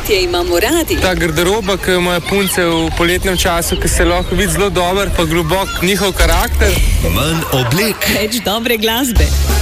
fantje imamo radi. Ta garderoba, ki jo imajo punce v poletnem času, ki se lahko vidi zelo dober, pa globok njihov karakter. Manj oblek. Več dobre glasbe.